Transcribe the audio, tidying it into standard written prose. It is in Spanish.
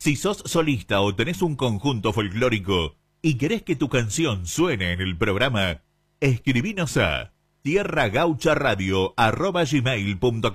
Si sos solista o tenés un conjunto folclórico y querés que tu canción suene en el programa, escribinos a tierragaucharadio@gmail.com.